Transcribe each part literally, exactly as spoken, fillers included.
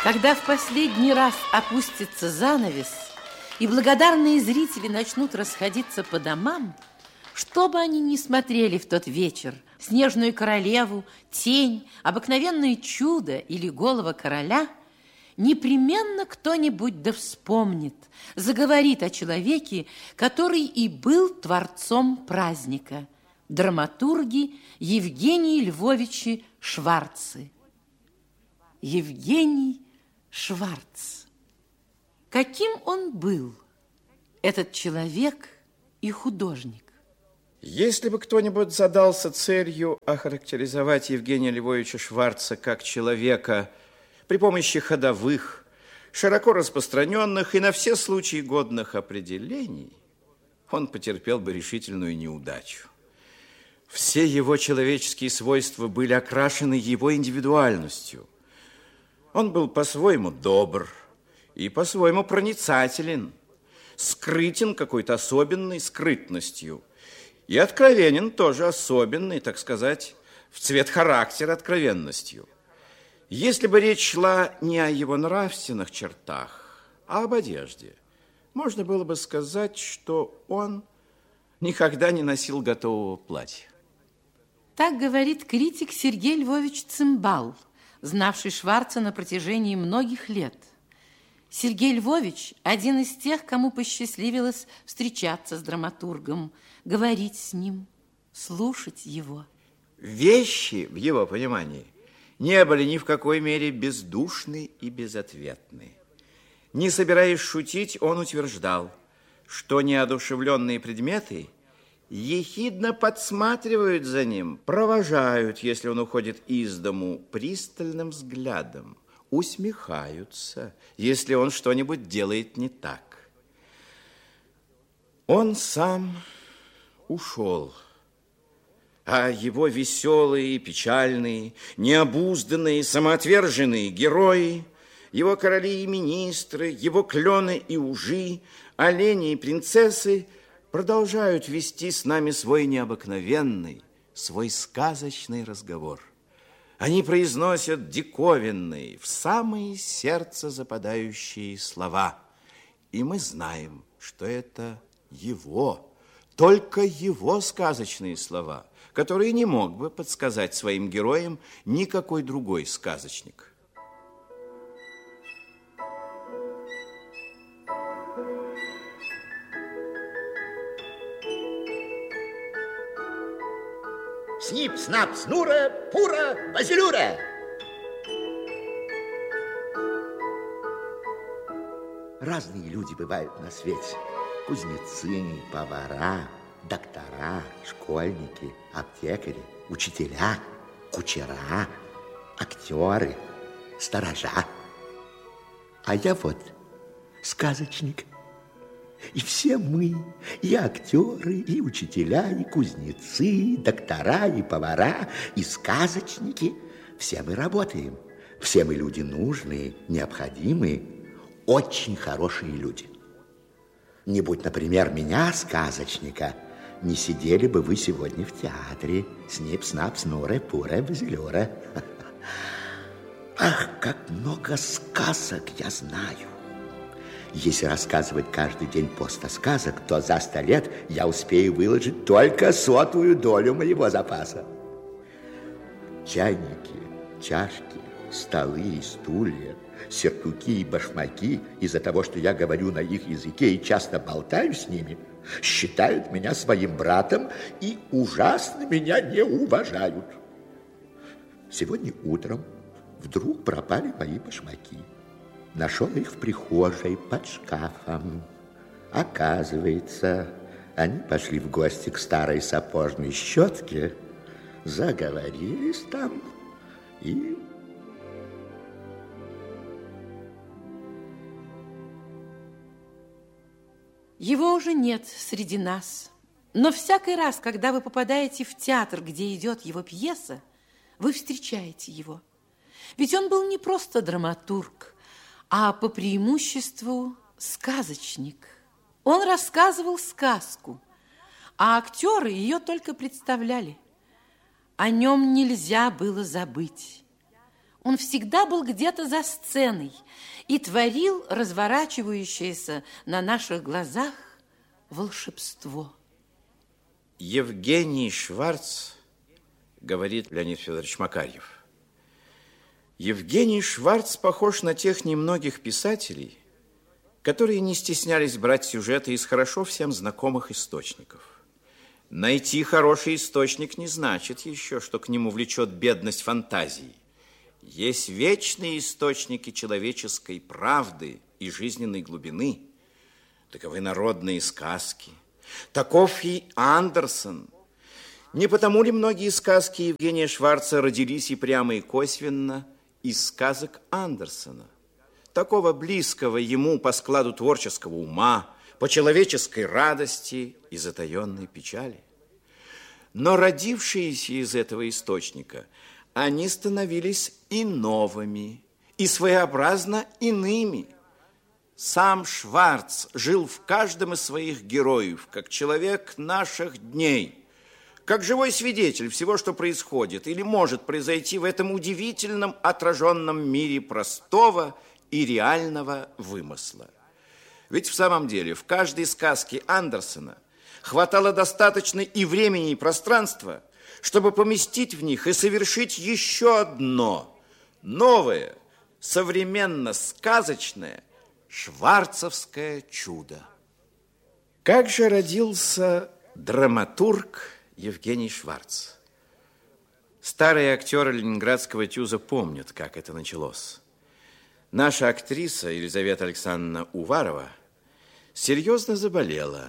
Когда в последний раз опустится занавес, и благодарные зрители начнут расходиться по домам, что бы они ни смотрели в тот вечер, «Снежную королеву», «Тень», «Обыкновенное чудо» или «Голова короля», непременно кто-нибудь да вспомнит, заговорит о человеке, который и был творцом праздника, драматурге Евгении Львовиче Шварце. Евгений Шварц. Каким он был, этот человек и художник? Если бы кто-нибудь задался целью охарактеризовать Евгения Львовича Шварца как человека при помощи ходовых, широко распространенных и на все случаи годных определений, он потерпел бы решительную неудачу. Все его человеческие свойства были окрашены его индивидуальностью. Он был по-своему добр и по-своему проницателен, скрытен какой-то особенной скрытностью и откровенен тоже особенной, так сказать, в цвет характера откровенностью. Если бы речь шла не о его нравственных чертах, а об одежде, можно было бы сказать, что он никогда не носил готового платья. Так говорит критик Сергей Львович Цимбал, знавший Шварца на протяжении многих лет. Сергей Львович – один из тех, кому посчастливилось встречаться с драматургом, говорить с ним, слушать его. Вещи, в его понимании, не были ни в какой мере бездушны и безответны. Не собираясь шутить, он утверждал, что неодушевленные предметы ехидно подсматривают за ним, провожают, если он уходит из дому, пристальным взглядом, усмехаются, если он что-нибудь делает не так. Он сам ушел, а его веселые, печальные, необузданные, самоотверженные герои, его короли и министры, его клены и ужи, олени и принцессы продолжают вести с нами свой необыкновенный, свой сказочный разговор. Они произносят диковинные, в самое сердце западающие слова. И мы знаем, что это его, только его сказочные слова, которые не мог бы подсказать своим героям никакой другой сказочник. Снип, снап, снура, пура, базилюра. Разные люди бывают на свете. Кузнецы, повара, доктора, школьники, аптекари, учителя, кучера, актеры, сторожа. А я вот сказочник. И все мы, и актеры, и учителя, и кузнецы, доктора, и повара, и сказочники, все мы работаем. Все мы люди нужные, необходимые, очень хорошие люди. Не будь, например, меня, сказочника, не сидели бы вы сегодня в театре. Снип, снап, снура, пура, базилюра. Ах, как много сказок я знаю. Если рассказывать каждый день по сто сказок, то за сто лет я успею выложить только сотую долю моего запаса. Чайники, чашки, столы и стулья, сертуки и башмаки, из-за того, что я говорю на их языке и часто болтаю с ними, считают меня своим братом и ужасно меня не уважают. Сегодня утром вдруг пропали мои башмаки. Нашел их в прихожей под шкафом. Оказывается, они пошли в гости к старой сапожной щетке, заговорились там и... Его уже нет среди нас. Но всякий раз, когда вы попадаете в театр, где идет его пьеса, вы встречаете его. Ведь он был не просто драматург, а по преимуществу сказочник. Он рассказывал сказку, а актеры ее только представляли. О нем нельзя было забыть. Он всегда был где-то за сценой и творил разворачивающееся на наших глазах волшебство. Евгений Шварц, говорит Леонид Федорович Макарьев, Евгений Шварц похож на тех немногих писателей, которые не стеснялись брать сюжеты из хорошо всем знакомых источников. Найти хороший источник не значит еще, что к нему влечет бедность фантазии. Есть вечные источники человеческой правды и жизненной глубины. Таковы народные сказки. Таков и Андерсон. Не потому ли многие сказки Евгения Шварца родились и прямо и косвенно из сказок Андерсона, такого близкого ему по складу творческого ума, по человеческой радости и затаенной печали? Но родившиеся из этого источника, они становились и новыми, и своеобразно иными. Сам Шварц жил в каждом из своих героев, как человек наших дней, как живой свидетель всего, что происходит или может произойти в этом удивительном отраженном мире простого и реального вымысла. Ведь в самом деле в каждой сказке Андерсона хватало достаточно и времени, и пространства, чтобы поместить в них и совершить еще одно новое, современно-сказочное шварцевское чудо. Как же родился драматург Евгений Шварц? Старые актеры ленинградского ТЮЗа помнят, как это началось. Наша актриса Елизавета Александровна Уварова серьезно заболела.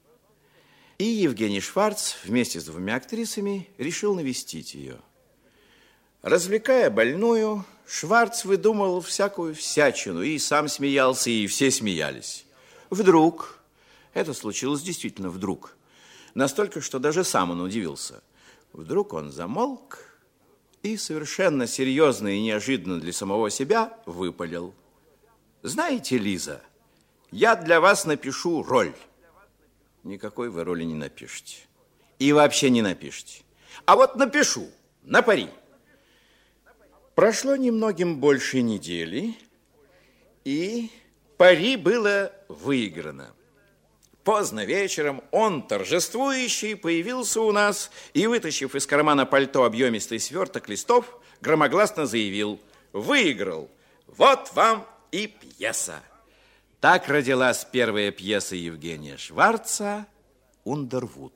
И Евгений Шварц вместе с двумя актрисами решил навестить ее. Развлекая больную, Шварц выдумывал всякую всячину, и сам смеялся, и все смеялись. Вдруг, это случилось действительно вдруг, настолько, что даже сам он удивился, вдруг он замолк и совершенно серьезно и неожиданно для самого себя выпалил: «Знаете, Лиза, я для вас напишу роль». Никакой вы роли не напишете. И вообще не напишете. А вот напишу, на пари. Прошло немногим больше недели, и пари было выиграно. Поздно вечером он, торжествующий, появился у нас и, вытащив из кармана пальто объемистый сверток листов, громогласно заявил: «Выиграл! Вот вам и пьеса!» Так родилась первая пьеса Евгения Шварца «Ундервуд».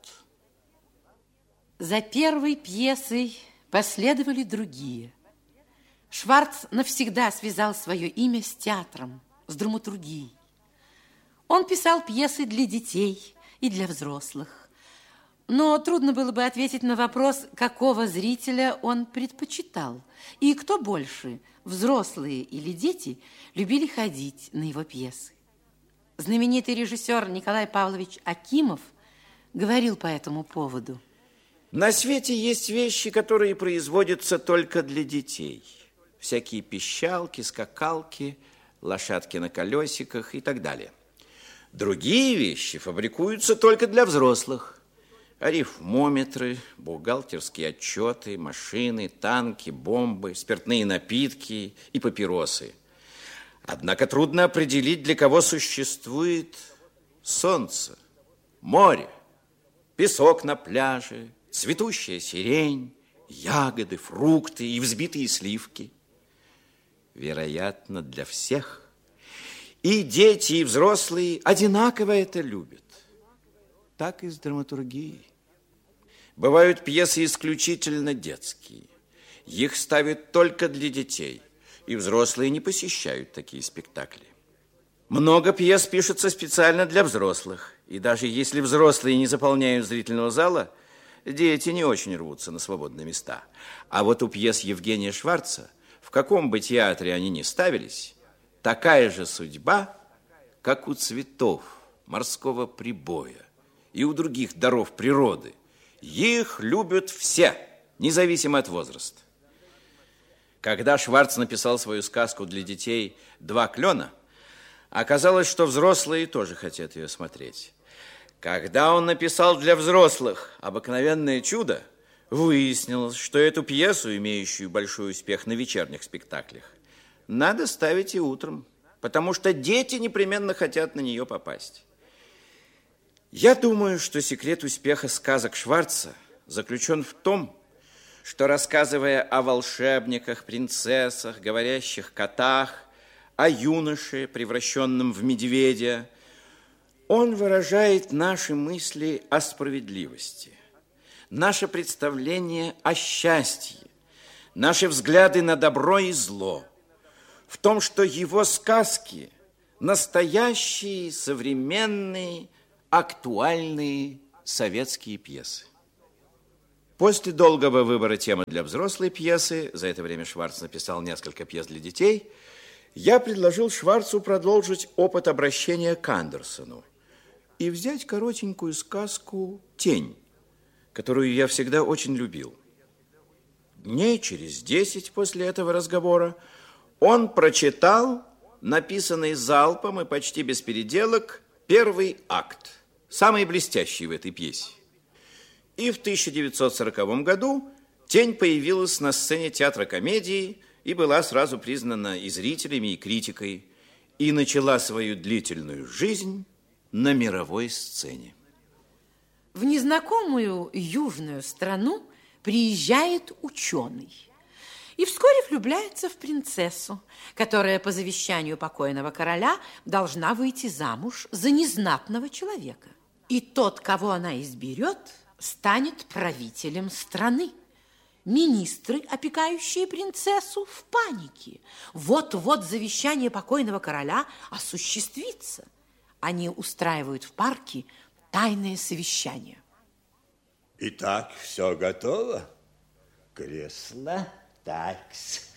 За первой пьесой последовали другие. Шварц навсегда связал свое имя с театром, с драматургией. Он писал пьесы для детей и для взрослых. Но трудно было бы ответить на вопрос, какого зрителя он предпочитал. И кто больше, взрослые или дети, любили ходить на его пьесы. Знаменитый режиссер Николай Павлович Акимов говорил по этому поводу: на свете есть вещи, которые производятся только для детей. Всякие пищалки, скакалки, лошадки на колесиках и так далее. Другие вещи фабрикуются только для взрослых. Арифмометры, бухгалтерские отчеты, машины, танки, бомбы, спиртные напитки и папиросы. Однако трудно определить, для кого существует солнце, море, песок на пляже, цветущая сирень, ягоды, фрукты и взбитые сливки. Вероятно, для всех. И дети, и взрослые одинаково это любят. Так и с драматургией. Бывают пьесы исключительно детские. Их ставят только для детей. И взрослые не посещают такие спектакли. Много пьес пишется специально для взрослых. И даже если взрослые не заполняют зрительного зала, дети не очень рвутся на свободные места. А вот у пьес Евгения Шварца, в каком бы театре они ни ставились, такая же судьба, как у цветов, морского прибоя и у других даров природы. Их любят все, независимо от возраста. Когда Шварц написал свою сказку для детей «Два клена», оказалось, что взрослые тоже хотят ее смотреть. Когда он написал для взрослых «Обыкновенное чудо», выяснилось, что эту пьесу, имеющую большой успех на вечерних спектаклях, надо ставить и утром, потому что дети непременно хотят на нее попасть. Я думаю, что секрет успеха сказок Шварца заключен в том, что, рассказывая о волшебниках, принцессах, говорящих котах, о юноше, превращенном в медведя, он выражает наши мысли о справедливости, наше представление о счастье, наши взгляды на добро и зло, в том, что его сказки – настоящие, современные, актуальные советские пьесы. После долгого выбора темы для взрослой пьесы, за это время Шварц написал несколько пьес для детей, я предложил Шварцу продолжить опыт обращения к Андерсону и взять коротенькую сказку «Тень», которую я всегда очень любил. Дней через десять после этого разговора он прочитал, написанный залпом и почти без переделок, первый акт, самый блестящий в этой пьесе. И в тысяча девятьсот сороковом году «Тень» появилась на сцене театра комедии и была сразу признана и зрителями, и критикой, и начала свою длительную жизнь на мировой сцене. В незнакомую южную страну приезжает ученый и вскоре влюбляется в принцессу, которая по завещанию покойного короля должна выйти замуж за незнатного человека. И тот, кого она изберет, станет правителем страны. Министры, опекающие принцессу, в панике. Вот-вот завещание покойного короля осуществится. Они устраивают в парке тайное совещание. Итак, все готово? Кресло, такс,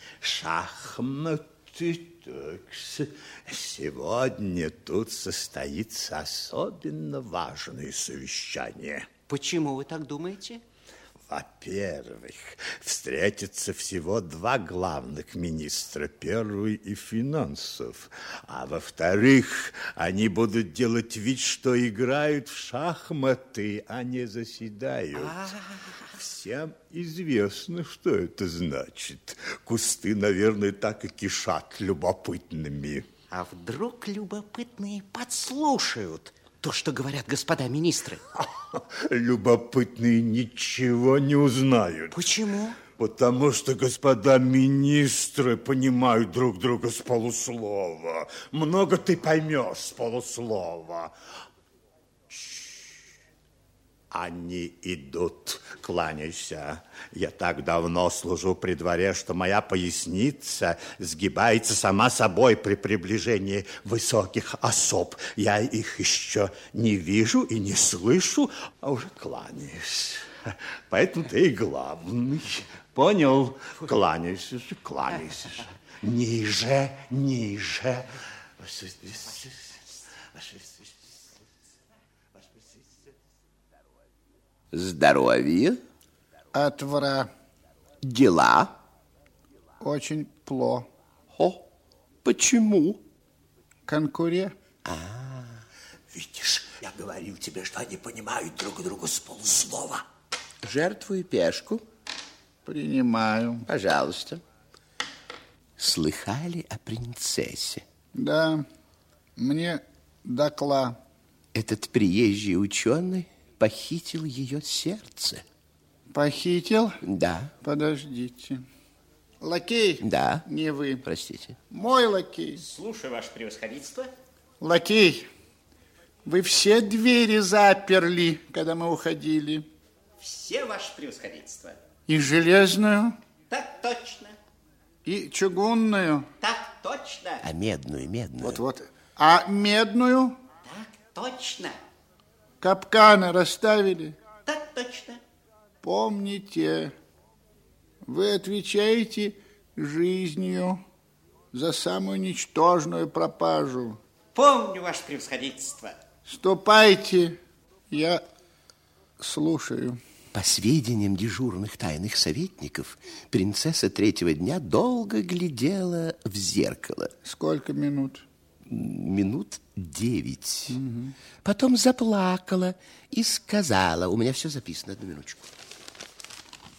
шахматы, такс. Сегодня тут состоится особенно важное совещание. Почему вы так думаете? Во-первых, встретятся всего два главных министра, первый и финансов. А во-вторых, они будут делать вид, что играют в шахматы, а не заседают. Всем известно, что это значит. Кусты, наверное, так и кишат любопытными. А вдруг любопытные подслушают то, что говорят господа министры? Любопытные ничего не узнают. Почему? Потому что господа министры понимают друг друга с полуслова. Много ты поймешь с полуслова. Они идут, кланяйся. Я так давно служу при дворе, что моя поясница сгибается сама собой при приближении высоких особ. Я их еще не вижу и не слышу, а уже кланяюсь. Поэтому ты и главный. Понял? Кланяйся, кланяйся. Ниже, ниже. Здоровье. Отвра. Дела. Очень плохо. О, почему? Конкурент. А, видишь, я говорил тебе, что они понимают друг друга с полуслова. Жертвую пешку. Принимаю. Пожалуйста. Слыхали о принцессе? Да, мне докла. Этот приезжий ученый похитил ее сердце. Похитил? Да. Подождите. Лакей? Да. Не вы. Простите. Мой лакей. Слушаю, ваше превосходительство. Лакей, вы все двери заперли, когда мы уходили? Все, ваше превосходительство. И железную? Так точно. И чугунную? Так точно. А медную, медную? Вот-вот. А медную? Так точно. Капканы расставили? Так точно. Помните, вы отвечаете жизнью за самую ничтожную пропажу. Помню, ваше превосходительство. Ступайте, я слушаю. По сведениям дежурных тайных советников, принцесса третьего дня долго глядела в зеркало. Сколько минут? Минут девять. Угу. Потом заплакала и сказала, у меня все записано, одну минуточку.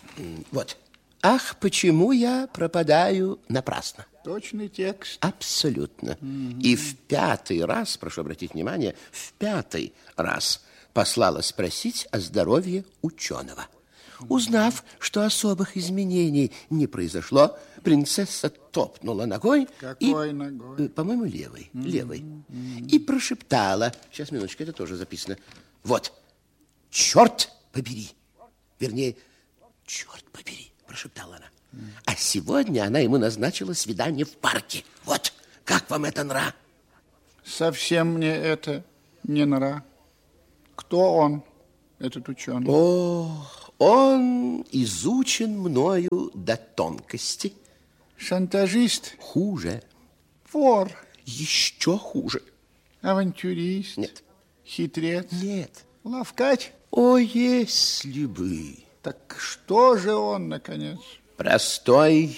Вот. Ах, почему я пропадаю напрасно? Точный текст. Абсолютно. Mm-hmm. И в пятый раз, прошу обратить внимание, в пятый раз послала спросить о здоровье ученого. Узнав, что особых изменений не произошло, принцесса топнула ногой. Какой и, ногой? По-моему, левой. Mm-hmm. Левой. Mm-hmm. И прошептала. Сейчас, минуточку, это тоже записано. Вот. Черт побери. Вернее, черт побери, прошептала она. Mm-hmm. А сегодня она ему назначила свидание в парке. Вот. Как вам это нра? Совсем мне это не нра. Кто он, этот ученый? О, он изучен мною до тонкости. Шантажист? Хуже. Вор? Еще хуже. Авантюрист? Нет. Хитрец? Нет. Ловкач? О, если бы. Так что же он, наконец? Простой,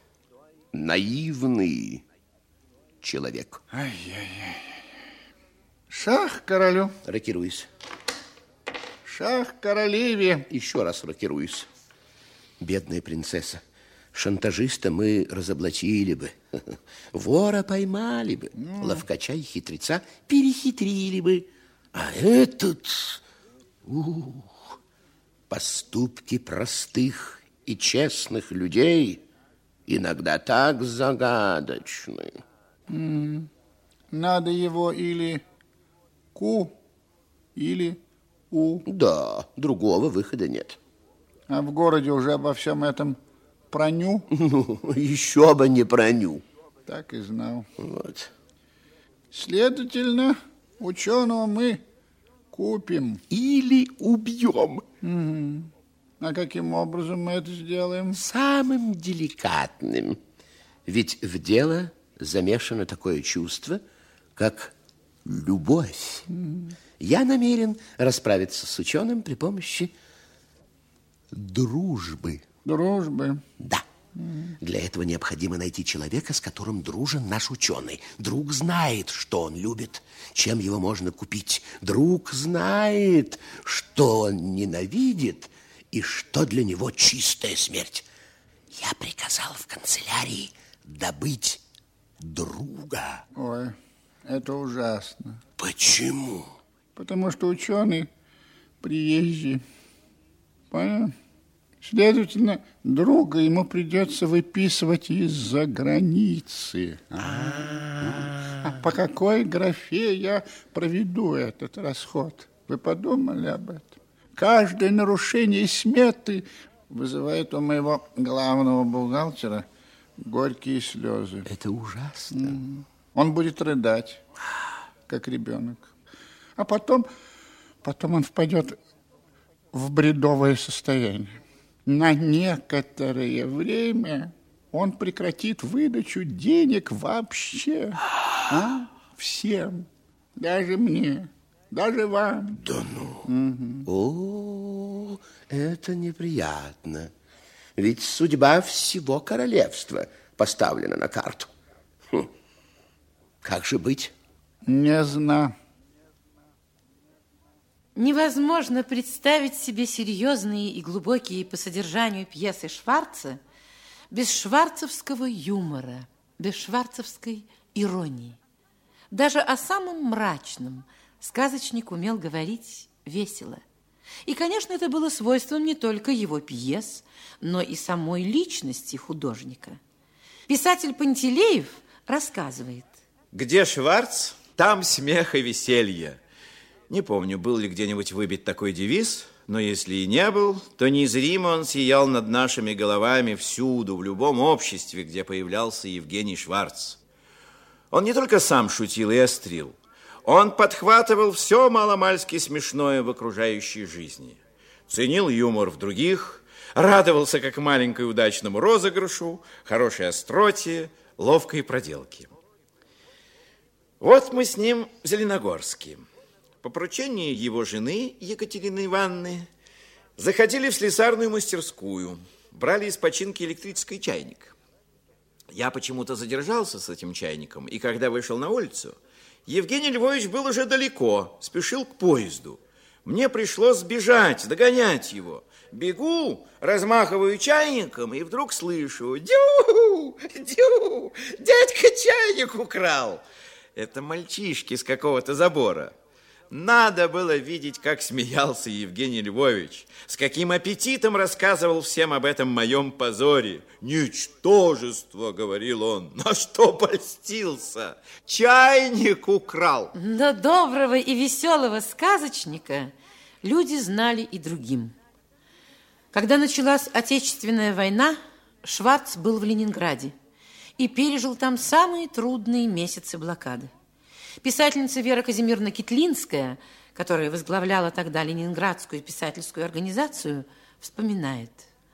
наивный человек. Ай-яй-яй. Шах королю. Рокируюсь. Шах королеве. Еще раз рокируюсь. Бедная принцесса. Шантажиста мы разоблачили бы. Вора поймали бы. Ну. Ловкача и хитреца перехитрили бы. А этот... Ух, поступки простых и честных людей иногда так загадочны. Mm. Надо его или ку, или у. Да, другого выхода нет. А в городе уже обо всем этом проню? Ну, еще бы не проню. Так и знал. Вот. Следовательно, ученого мы купим. Или убьем. Угу. А каким образом мы это сделаем? Самым деликатным. Ведь в дело замешано такое чувство, как любовь. Угу. Я намерен расправиться с ученым при помощи дружбы. Дружбы? Да. Для этого необходимо найти человека, с которым дружен наш ученый. Друг знает, что он любит, чем его можно купить. Друг знает, что он ненавидит и что для него чистая смерть. Я приказал в канцелярии добыть друга. Ой, это ужасно. Почему? Потому что ученый приезжий. Понял? Следовательно, друга ему придется выписывать из-за границы. А, а по какой графе я проведу этот расход? Вы подумали об этом? Каждое нарушение сметы вызывает у моего главного бухгалтера горькие слезы. Это ужасно. Он будет рыдать, как ребенок. А потом, потом он впадет в бредовое состояние. На некоторое время он прекратит выдачу денег вообще. А? Всем. Даже мне. Даже вам. Да ну. Угу. О, это неприятно. Ведь судьба всего королевства поставлена на карту. Хм. Как же быть? Не знаю. Невозможно представить себе серьезные и глубокие по содержанию пьесы Шварца без шварцевского юмора, без шварцевской иронии. Даже о самом мрачном сказочник умел говорить весело. И, конечно, это было свойством не только его пьес, но и самой личности художника. Писатель Пантелеев рассказывает. Где Шварц, там смех и веселье. Не помню, был ли где-нибудь выбит такой девиз, но если и не был, то незримо он сиял над нашими головами всюду, в любом обществе, где появлялся Евгений Шварц. Он не только сам шутил и острил, он подхватывал все маломальски смешное в окружающей жизни, ценил юмор в других, радовался как маленькому удачному розыгрышу, хорошей остроте, ловкой проделке. Вот мы с ним в Зеленогорске. По поручению его жены, Екатерины Ивановны, заходили в слесарную мастерскую, брали из починки электрический чайник. Я почему-то задержался с этим чайником, и когда вышел на улицу, Евгений Львович был уже далеко, спешил к поезду. Мне пришлось сбежать, догонять его. Бегу, размахиваю чайником, и вдруг слышу: дю, дю, дядька чайник украл. Это мальчишки с какого-то забора. Надо было видеть, как смеялся Евгений Львович, с каким аппетитом рассказывал всем об этом моем позоре. «Ничтожество», — говорил он, — «на что польстился? Чайник украл». Но доброго и веселого сказочника люди знали и другим. Когда началась Отечественная война, Шварц был в Ленинграде и пережил там самые трудные месяцы блокады. Писательница Вера Казимировна Китлинская, которая возглавляла тогда Ленинградскую писательскую организацию, вспоминает: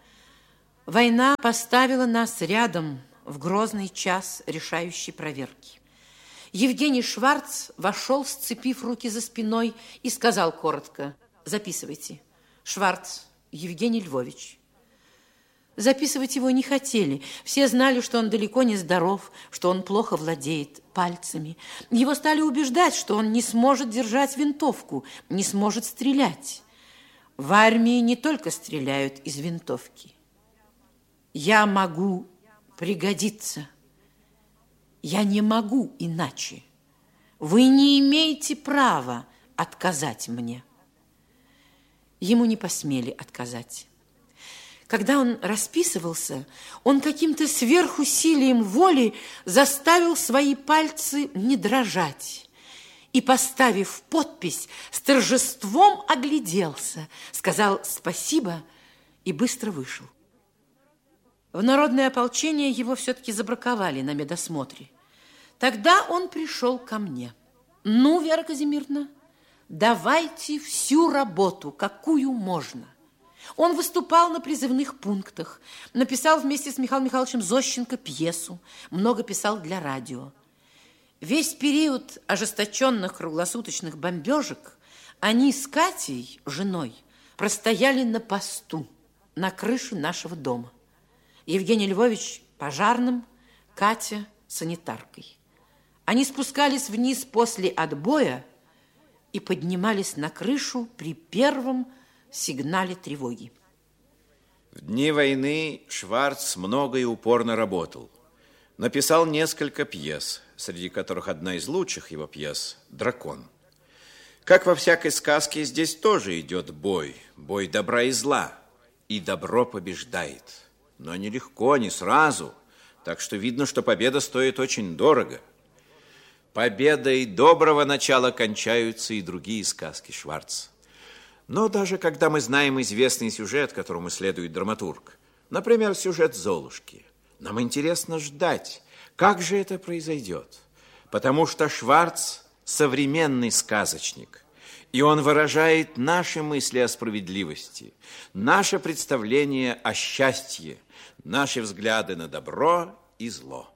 «Война поставила нас рядом в грозный час решающей проверки. Евгений Шварц вошел, сцепив руки за спиной, и сказал коротко: записывайте, Шварц Евгений Львович». Записывать его не хотели. Все знали, что он далеко не здоров, что он плохо владеет пальцами. Его стали убеждать, что он не сможет держать винтовку, не сможет стрелять. В армии не только стреляют из винтовки. Я могу пригодиться. Я не могу иначе. Вы не имеете права отказать мне. Ему не посмели отказать. Когда он расписывался, он каким-то сверхусилием воли заставил свои пальцы не дрожать и, поставив подпись, с торжеством огляделся, сказал спасибо и быстро вышел. В народное ополчение его все-таки забраковали на медосмотре. Тогда он пришел ко мне. «Ну, Вера Казимировна, давайте всю работу, какую можно». Он выступал на призывных пунктах, написал вместе с Михаилом Михайловичем Зощенко пьесу, много писал для радио. Весь период ожесточенных круглосуточных бомбежек они с Катей, женой, простояли на посту, на крыше нашего дома. Евгений Львович пожарным, Катя санитаркой. Они спускались вниз после отбоя и поднимались на крышу при первом сигнале тревоги. В дни войны Шварц много и упорно работал. Написал несколько пьес, среди которых одна из лучших его пьес «Дракон». Как во всякой сказке, здесь тоже идет бой, бой добра и зла, и добро побеждает. Но нелегко, не сразу, так что видно, что победа стоит очень дорого. Победой доброго начала кончаются и другие сказки Шварца. Но даже когда мы знаем известный сюжет, которому следует драматург, например, сюжет «Золушки», нам интересно ждать, как же это произойдет. Потому что Шварц – современный сказочник, и он выражает наши мысли о справедливости, наше представление о счастье, наши взгляды на добро и зло.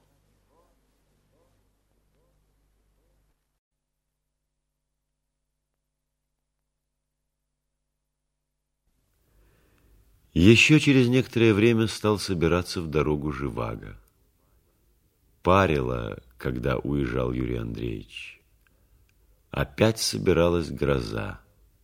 Еще через некоторое время стал собираться в дорогу Живаго. Парило, когда уезжал Юрий Андреевич. Опять собиралась гроза.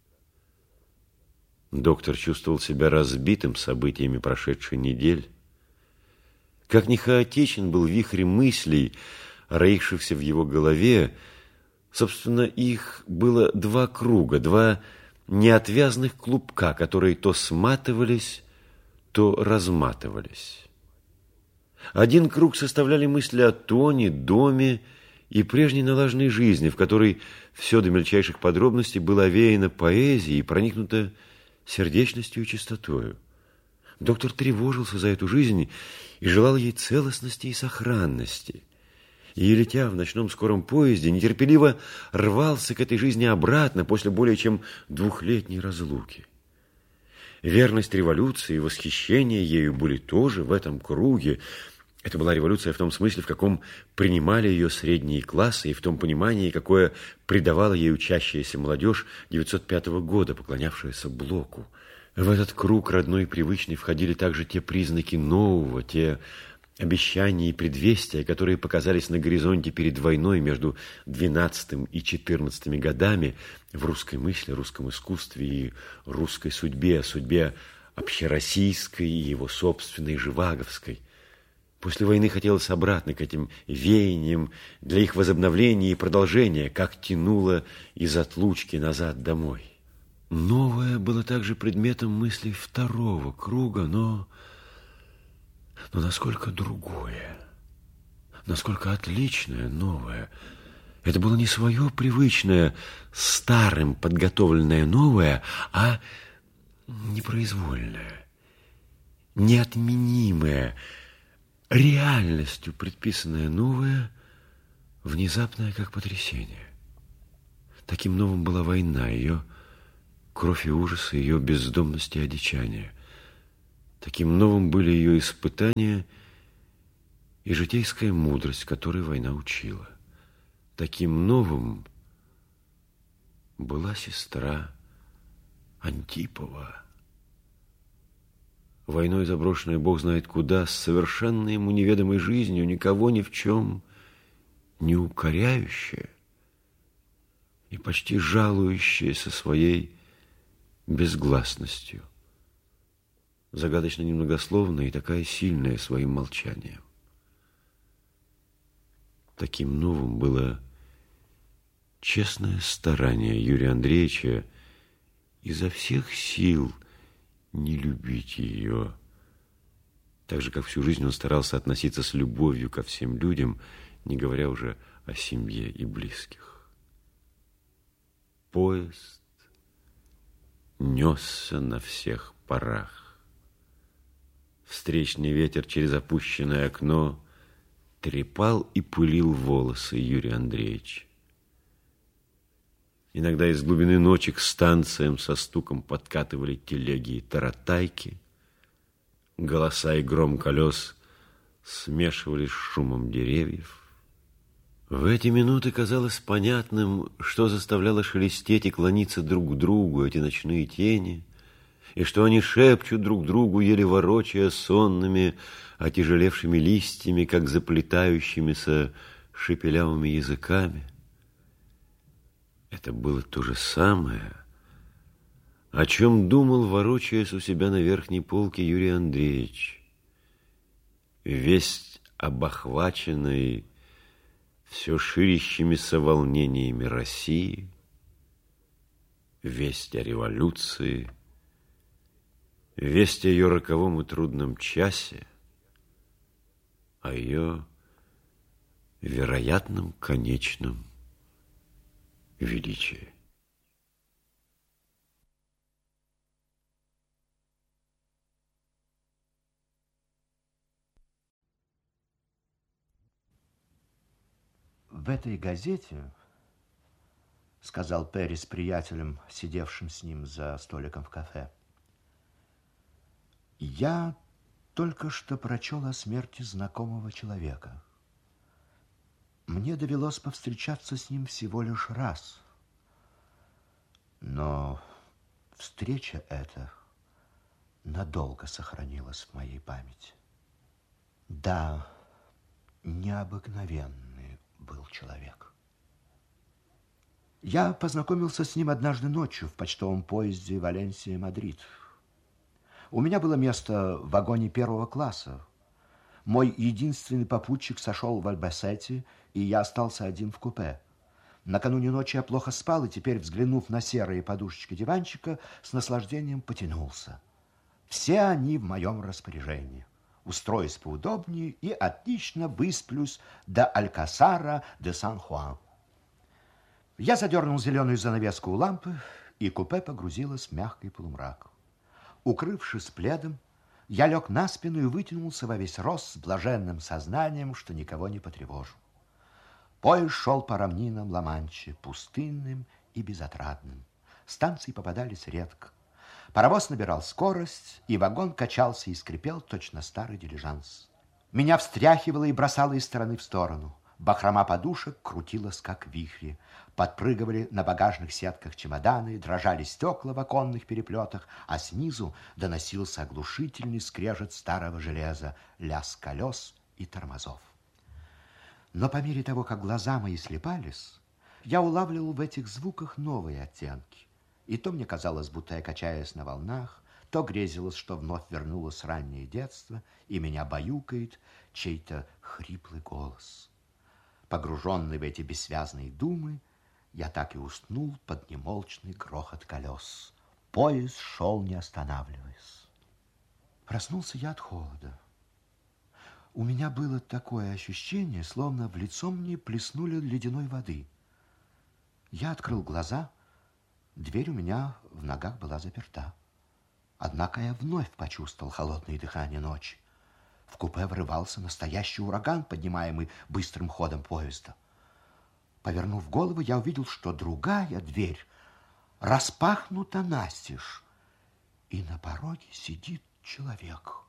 Доктор чувствовал себя разбитым событиями прошедшей недели. Как ни хаотичен был вихрь мыслей, роившихся в его голове, собственно, их было два круга, два неотвязных клубка, которые то сматывались, то разматывались. Один круг составляли мысли о Тоне, доме и прежней налаженной жизни, в которой все до мельчайших подробностей было овеяно поэзией и проникнуто сердечностью и чистотою. Доктор тревожился за эту жизнь и желал ей целостности и сохранности. И, летя в ночном скором поезде, нетерпеливо рвался к этой жизни обратно после более чем двухлетней разлуки. Верность революции и восхищение ею были тоже в этом круге. Это была революция в том смысле, в каком принимали ее средние классы, и в том понимании, какое придавала ей учащаяся молодежь девятьсот пятого года, поклонявшаяся Блоку. В этот круг родной и привычный входили также те признаки нового, те обещания и предвестия, которые показались на горизонте перед войной между двенадцатым и четырнадцатыми годами в русской мысли, русском искусстве и русской судьбе, судьбе общероссийской и его собственной живаговской. После войны хотелось обратно к этим веяниям для их возобновления и продолжения, как тянуло из отлучки назад домой. Новое было также предметом мыслей второго круга, но, но насколько другое, насколько отличное новое. Это было не свое привычное, старым подготовленное новое, а непроизвольное, неотменимое, реальностью предписанное новое, внезапное, как потрясение. Таким новым была война, ее кровь и ужас, ее бездомность и одичание. Таким новым были ее испытания и житейская мудрость, которой война учила. Таким новым была сестра Антипова. Войной заброшенная Бог знает куда, с совершенно ему неведомой жизнью, никого ни в чем не укоряющая и почти жалующаяся своей безгласностью, загадочно немногословная и такая сильная своим молчанием. Таким новым было честное старание Юрия Андреевича изо всех сил не любить ее, так же, как всю жизнь он старался относиться с любовью ко всем людям, не говоря уже о семье и близких. Поезд несся на всех парах. Встречный ветер через опущенное окно трепал и пылил волосы Юрия Андреевича. Иногда из глубины ночи к станциям со стуком подкатывали телеги и таратайки. Голоса и гром колес смешивались с шумом деревьев. В эти минуты казалось понятным, что заставляло шелестеть и клониться друг к другу эти ночные тени, и что они шепчут друг другу, еле ворочая сонными, отяжелевшими листьями, как заплетающимися шепелявыми языками. Это было то же самое, о чем думал, ворочаясь у себя на верхней полке, Юрий Андреевич. Весть об охваченной все ширящимися волнениями России, весть о революции, весть о ее роковом и трудном часе, о ее вероятном конечном величие. В этой газете, сказал Перри с приятелем, сидевшим с ним за столиком в кафе, я только что прочел о смерти знакомого человека. Мне довелось повстречаться с ним всего лишь раз. Но встреча эта надолго сохранилась в моей памяти. Да, необыкновенный был человек. Я познакомился с ним однажды ночью в почтовом поезде Валенсия-Мадрид. У меня было место в вагоне первого класса. Мой единственный попутчик сошел в Альбасете, и я остался один в купе. Накануне ночи я плохо спал, и теперь, взглянув на серые подушечки диванчика, с наслаждением потянулся. Все они в моем распоряжении. Устроюсь поудобнее и отлично высплюсь до Алькасара де Сан-Хуан. Я задернул зеленую занавеску у лампы, и купе погрузилось в мягкий полумрак. Укрывшись пледом, я лег на спину и вытянулся во весь рост с блаженным сознанием, что никого не потревожу. Поезд шел по равнинам Ла-Манчи, пустынным и безотрадным. Станции попадались редко. Паровоз набирал скорость, и вагон качался и скрипел, точно старый дилижанс. Меня встряхивало и бросало из стороны в сторону. Бахрома подушек крутилась, как вихри. Подпрыгивали на багажных сетках чемоданы, дрожали стекла в оконных переплетах, а снизу доносился оглушительный скрежет старого железа, лязг колес и тормозов. Но по мере того, как глаза мои слепались, я улавливал в этих звуках новые оттенки. И то мне казалось, будто я качаюсь на волнах, то грезилось, что вновь вернулось раннее детство, и меня баюкает чей-то хриплый голос. Погруженный в эти бессвязные думы, я так и уснул под немолчный грохот колес. Поезд шел, не останавливаясь. Проснулся я от холода. У меня было такое ощущение, словно в лицо мне плеснули ледяной воды. Я открыл глаза, дверь у меня в ногах была заперта. Однако я вновь почувствовал холодное дыхание ночи. В купе врывался настоящий ураган, поднимаемый быстрым ходом поезда. Повернув голову, я увидел, что другая дверь распахнута настежь, и на пороге сидит человек.